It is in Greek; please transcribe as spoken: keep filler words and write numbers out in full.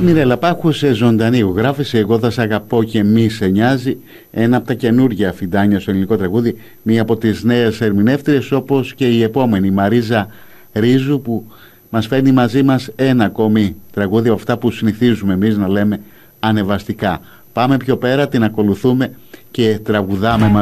Μιρέλα, άκουσε ζωντανή ηχογράφηση. Εγώ θα σ' αγαπώ και μη σε νοιάζει. Ένα από τα καινούργια φιντάνια στο ελληνικό τραγούδι. Μία από τις νέες ερμηνεύτριες, όπως και η επόμενη, Μαρίζα Ρίζου, που μας φέρνει μαζί μας ένα ακόμη τραγούδι από αυτά που συνηθίζουμε εμείς να λέμε ανεβαστικά. Πάμε πιο πέρα, την ακολουθούμε και τραγουδάμε μαζί.